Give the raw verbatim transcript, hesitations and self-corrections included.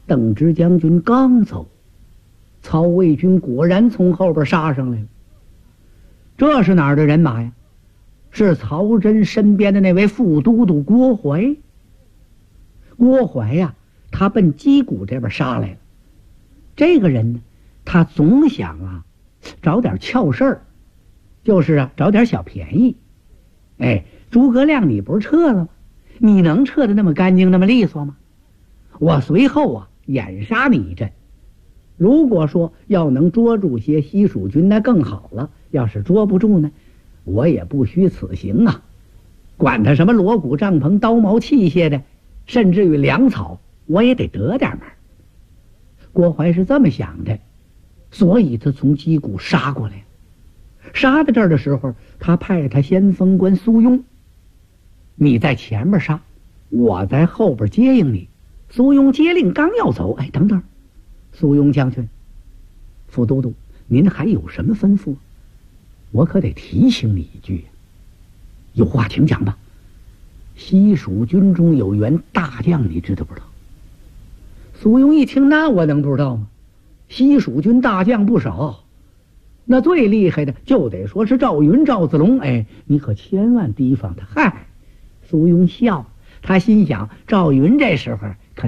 邓直将军刚走，曹魏军果然从后边杀上来了。这是哪儿的人马呀？是曹真身边的那位副都督郭淮。郭淮呀，他奔击鼓这边杀来了。这个人呢，他总想啊找点俏事儿，就是啊找点小便宜。哎，诸葛亮，你不是撤了吗？你能撤得那么干净那么利索吗？我随后啊掩杀你一阵。如果说要能捉住些西蜀军，那更好了。要是捉不住呢，我也不虚此行啊。管他什么锣鼓帐篷刀矛器械的，甚至于粮草，我也得得点门。郭淮是这么想的，所以他从击鼓杀过来。杀到这儿的时候，他派他先锋官苏庸，你在前面杀，我在后边接应你。苏庸接令刚要走，哎，等等，苏庸将军，副都督，您还有什么吩咐？我可得提醒你一句，有话请讲吧。西蜀军中有员大将，你知道不知道？苏庸一听，那我能不知道吗？西蜀军大将不少，那最厉害的就得说是赵云、赵子龙。哎，你可千万提防他。嗨，苏庸笑，他心想，赵云这时候